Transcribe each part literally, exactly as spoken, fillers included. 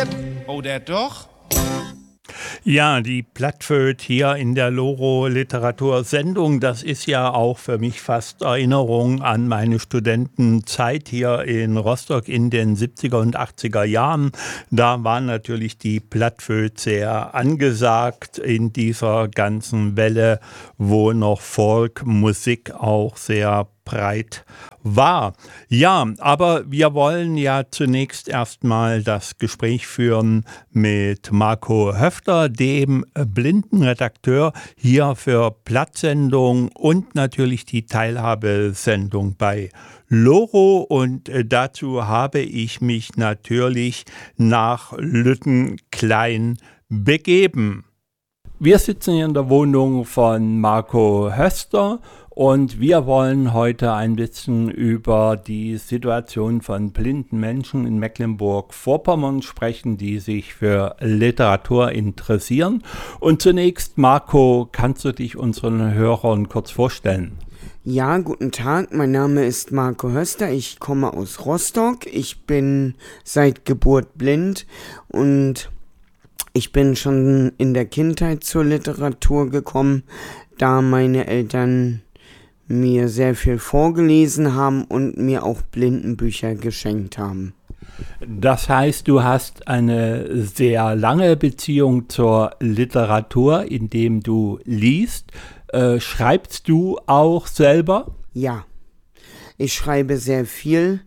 Oder doch? Ja, die Plattföth hier in der Loro-Literatursendung, das ist ja auch für mich fast Erinnerung an meine Studentenzeit hier in Rostock in den siebziger und achtziger Jahren. Da war natürlich die Plattföth sehr angesagt in dieser ganzen Welle, wo noch Folkmusik auch sehr breit war. Ja, aber wir wollen ja zunächst erstmal das Gespräch führen mit Marco Höfter, dem Blindenredakteur hier für Plattsendung und natürlich die Teilhabesendung bei Loro. Und dazu habe ich mich natürlich nach Lüttenklein begeben. Wir sitzen hier in der Wohnung von Marco Höfter. Und wir wollen heute ein bisschen über die Situation von blinden Menschen in Mecklenburg-Vorpommern sprechen, die sich für Literatur interessieren. Und zunächst, Marco, kannst du dich unseren Hörern kurz vorstellen? Ja, guten Tag, mein Name ist Marco Höfter, ich komme aus Rostock, ich bin seit Geburt blind und ich bin schon in der Kindheit zur Literatur gekommen, da meine Eltern mir sehr viel vorgelesen haben und mir auch Blindenbücher geschenkt haben. Das heißt, du hast eine sehr lange Beziehung zur Literatur, indem du liest. Äh, schreibst du auch selber? Ja, ich schreibe sehr viel.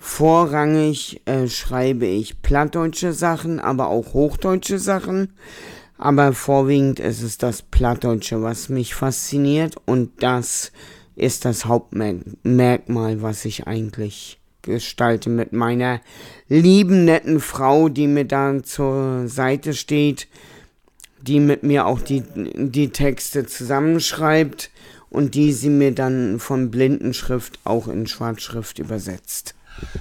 Vorrangig äh, schreibe ich plattdeutsche Sachen, aber auch hochdeutsche Sachen. Aber vorwiegend ist es das Plattdeutsche, was mich fasziniert, und das ist das Hauptmerkmal, was ich eigentlich gestalte mit meiner lieben, netten Frau, die mir da zur Seite steht, die mit mir auch die, die Texte zusammenschreibt und die sie mir dann von Blindenschrift auch in Schwarzschrift übersetzt.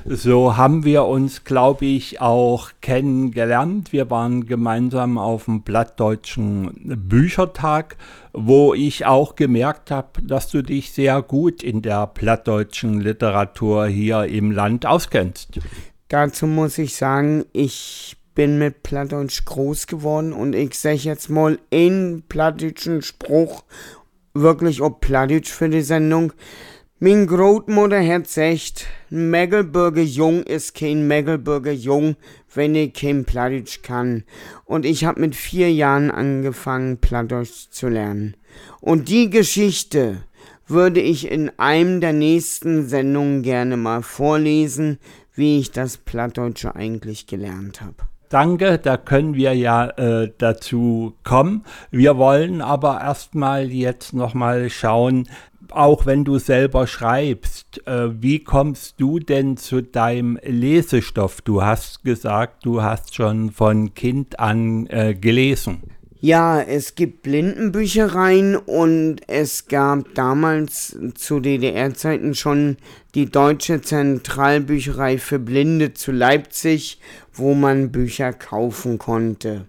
So haben wir uns, glaube ich, auch kennengelernt. Wir waren gemeinsam auf dem Plattdeutschen Büchertag, wo ich auch gemerkt habe, dass du dich sehr gut in der plattdeutschen Literatur hier im Land auskennst. Dazu muss ich sagen, ich bin mit Plattdeutsch groß geworden und ich sage jetzt mal einen plattdeutschen Spruch, wirklich auch Plattdeutsch für die Sendung. Min Großmutter hat gesagt, ein Mecklenburger Jung ist kein Mecklenburger Jung, wenn ich kein Plattdeutsch kann. Und ich habe mit vier Jahren angefangen, Plattdeutsch zu lernen. Und die Geschichte würde ich in einem der nächsten Sendungen gerne mal vorlesen, wie ich das Plattdeutsche eigentlich gelernt habe. Danke, da können wir ja äh, dazu kommen. Wir wollen aber erstmal jetzt nochmal schauen, auch wenn du selber schreibst, äh, wie kommst du denn zu deinem Lesestoff? Du hast gesagt, du hast schon von Kind an äh, gelesen. Ja, es gibt Blindenbüchereien und es gab damals zu D D R-Zeiten schon die Deutsche Zentralbücherei für Blinde zu Leipzig, wo man Bücher kaufen konnte.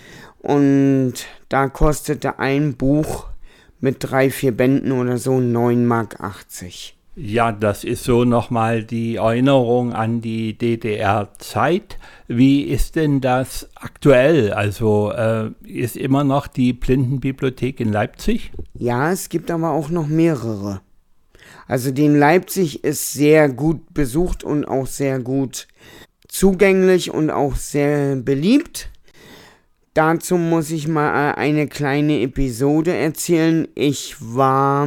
Und da kostete ein Buch mit drei, vier Bänden oder so neun Mark achtzig. Ja, das ist so nochmal die Erinnerung an die D D R-Zeit. Wie ist denn das aktuell? Also äh, ist immer noch die Blindenbibliothek in Leipzig? Ja, es gibt aber auch noch mehrere. Also die in Leipzig ist sehr gut besucht und auch sehr gut zugänglich und auch sehr beliebt. Dazu muss ich mal eine kleine Episode erzählen. Ich war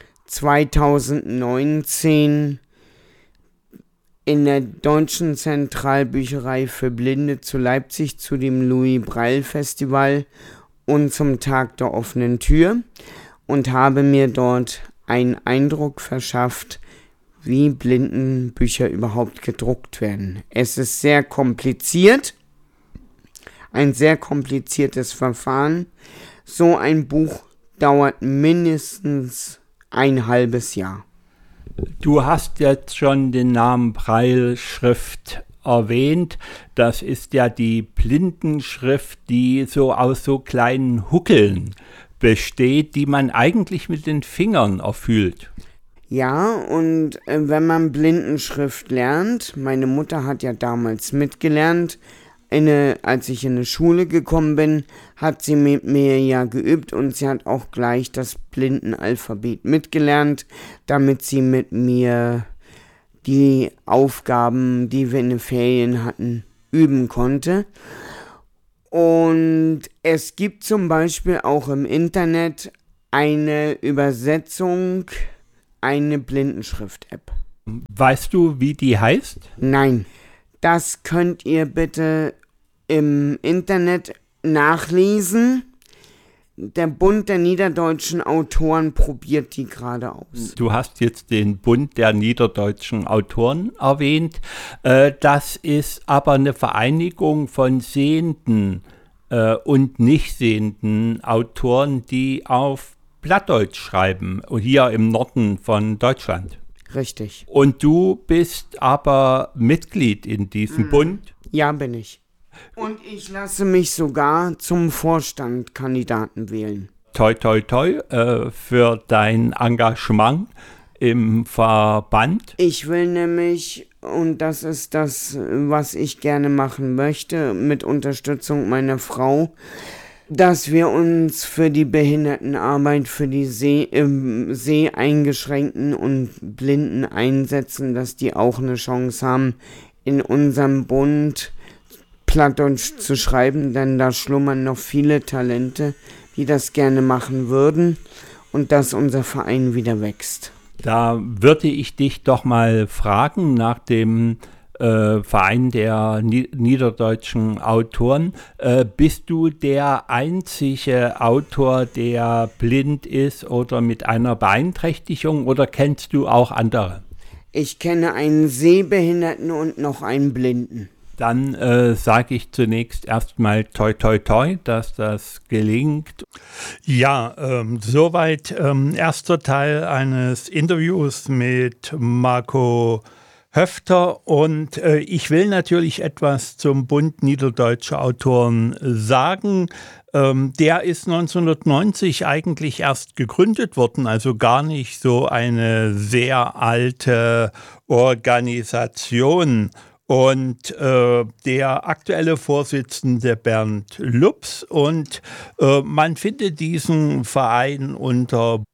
zweitausendneunzehn in der Deutschen Zentralbücherei für Blinde zu Leipzig zu dem Louis Braille Festival und zum Tag der offenen Tür und habe mir dort einen Eindruck verschafft, wie Blindenbücher überhaupt gedruckt werden. Es ist sehr kompliziert. Ein sehr kompliziertes Verfahren. So ein Buch dauert mindestens ein halbes Jahr. Du hast jetzt schon den Namen Brailleschrift erwähnt. Das ist ja die Blindenschrift, die so aus so kleinen Huckeln besteht, die man eigentlich mit den Fingern erfüllt. Ja, und äh, wenn man Blindenschrift lernt, meine Mutter hat ja damals mitgelernt, in eine, als ich in eine Schule gekommen bin, hat sie mit mir ja geübt und sie hat auch gleich das Blindenalphabet mitgelernt, damit sie mit mir die Aufgaben, die wir in den Ferien hatten, üben konnte. Und es gibt zum Beispiel auch im Internet eine Übersetzung, eine Blindenschrift-App. Weißt du, wie die heißt? Nein, das könnt ihr bitte im Internet nachlesen. Der Bund der niederdeutschen Autoren probiert die gerade aus. Du hast jetzt den Bund der niederdeutschen Autoren erwähnt. Äh, das ist aber eine Vereinigung von sehenden äh, und nicht sehenden Autoren, die auf Plattdeutsch schreiben, hier im Norden von Deutschland. Richtig. Und du bist aber Mitglied in diesem mhm. Bund? Ja, bin ich. Und ich lasse mich sogar zum Vorstand Kandidaten wählen. Toi, toi, toi äh, für dein Engagement im Verband. Ich will nämlich, und das ist das, was ich gerne machen möchte, mit Unterstützung meiner Frau, dass wir uns für die Behindertenarbeit, für die Seh, äh, Seheingeschränkten und Blinden einsetzen, dass die auch eine Chance haben, in unserem Bund Plattdeutsch zu schreiben, denn da schlummern noch viele Talente, die das gerne machen würden und dass unser Verein wieder wächst. Da würde ich dich doch mal fragen nach dem äh, Verein der Ni- niederdeutschen Autoren. Äh, bist du der einzige Autor, der blind ist oder mit einer Beeinträchtigung oder kennst du auch andere? Ich kenne einen Sehbehinderten und noch einen Blinden. Dann äh, sage ich zunächst erstmal toi toi toi, dass das gelingt. Ja, ähm, soweit ähm, erster Teil eines Interviews mit Marco Höfter und äh, ich will natürlich etwas zum Bund Niederdeutsche Autoren sagen. Ähm, der ist neunzehnhundertneunzig eigentlich erst gegründet worden, also gar nicht so eine sehr alte Organisation. Und äh, der aktuelle Vorsitzende Bernd Lups und äh, man findet diesen Verein unter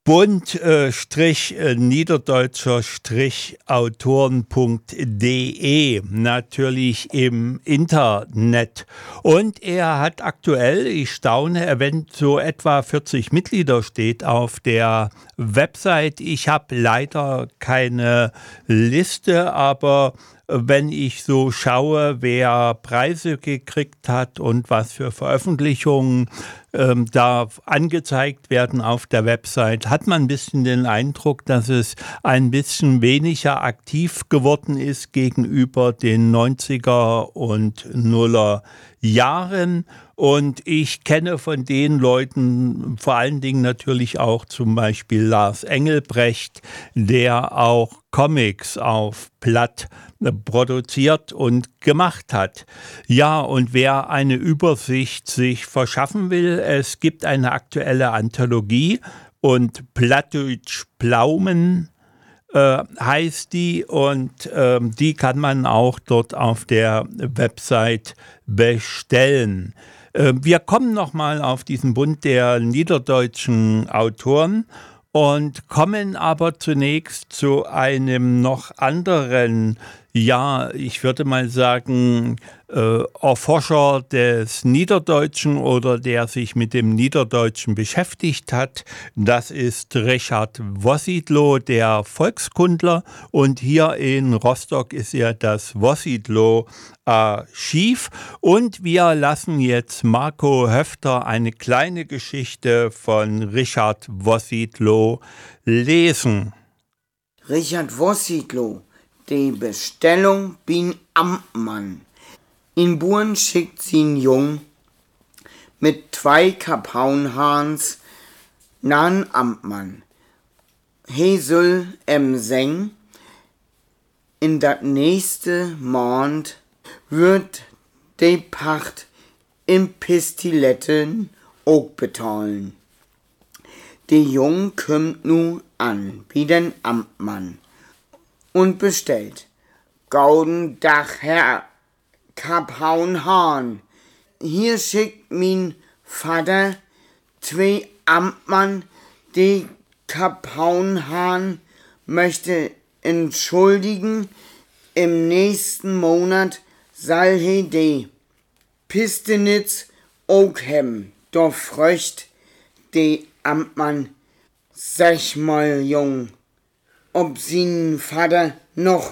bund-niederdeutscher-autoren punkt de, natürlich im Internet. Und er hat aktuell, ich staune, wenn so etwa vierzig Mitglieder steht auf der Website. Ich habe leider keine Liste, aber wenn ich so schaue, wer Preise gekriegt hat und was für Veröffentlichungen ähm, da angezeigt werden auf der Website, hat man ein bisschen den Eindruck, dass es ein bisschen weniger aktiv geworden ist gegenüber den neunziger und nuller Jahren. Und ich kenne von den Leuten vor allen Dingen natürlich auch zum Beispiel Lars Engelbrecht, der auch Comics auf Platt produziert und gemacht hat. Ja, und wer eine Übersicht sich verschaffen will, es gibt eine aktuelle Anthologie und Plattdeutsch Plaumen äh, heißt die und äh, die kann man auch dort auf der Website bestellen. Äh, wir kommen nochmal auf diesen Bund der niederdeutschen Autoren und kommen aber zunächst zu einem noch anderen, ja, ich würde mal sagen, äh, Erforscher des Niederdeutschen oder der sich mit dem Niederdeutschen beschäftigt hat. Das ist Richard Wossidlo, der Volkskundler. Und hier in Rostock ist er das Wossidlo-Archiv. Und wir lassen jetzt Marco Höfter eine kleine Geschichte von Richard Wossidlo lesen. Richard Wossidlo, die Bestellung bin Amtmann. In Buren schickt sie ihn Jung mit zwei Kapauenhahns nahen Amtmann. He soll em seng, in dat nächste Mond wird de Pacht in Pistiletten auch bezahlen. Die Jung kümmt nu an, wie den Amtmann, und bestellt. Gauden Dach, Herr Kaphaun Hahn. Hier schickt mein Vater zwei Amtmann, die Kaphaun Hahn möchte entschuldigen. Im nächsten Monat soll he die Pistenitz auch hem. Doch fröcht die Amtmann, sag mal, Jung, ob sin Vater noch